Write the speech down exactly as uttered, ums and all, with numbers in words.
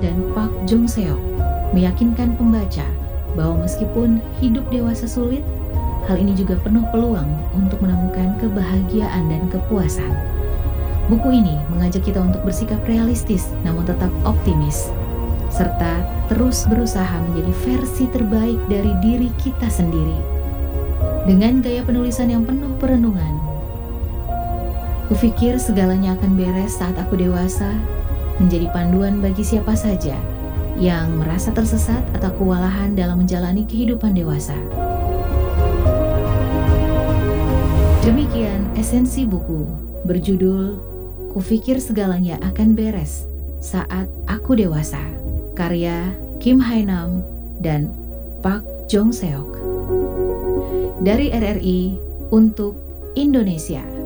dan Park Jong Seok meyakinkan pembaca bahwa meskipun hidup dewasa sulit, hal ini juga penuh peluang untuk menemukan kebahagiaan dan kepuasan. Buku ini mengajak kita untuk bersikap realistis namun tetap optimis, serta terus berusaha menjadi versi terbaik dari diri kita sendiri. Dengan gaya penulisan yang penuh perenungan, kupikir segalanya akan beres saat aku dewasa, menjadi panduan bagi siapa saja yang merasa tersesat atau kewalahan dalam menjalani kehidupan dewasa. Demikian esensi buku berjudul Kupikir Segalanya Akan Beres Saat Aku Dewasa, karya Kim Hae-nam dan Park Jong Seok. Dari R R I untuk Indonesia.